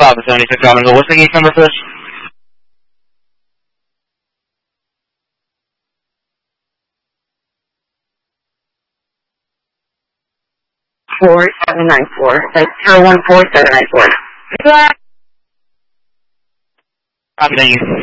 Papa 76 Robin. What's the case number for this? 4794. That's 014794. Copy, thank you.